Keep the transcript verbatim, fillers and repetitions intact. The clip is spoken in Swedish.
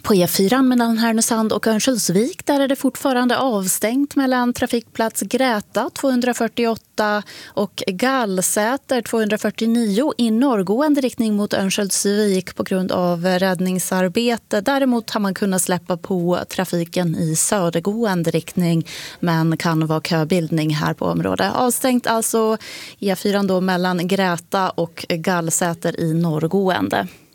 På E fyra mellan Härnösand och Örnsköldsvik där är det fortfarande avstängt mellan trafikplats Gräta tvåhundrafyrtioåtta och Gallsäter tvåhundrafyrtionio i norrgående riktning mot Örnsköldsvik på grund av räddningsarbete. Däremot har man kunnat släppa på trafiken i södergående riktning men kan vara köbildning här på området. Avstängt alltså E fyra då mellan Gräta och Gallsäter i norrgående.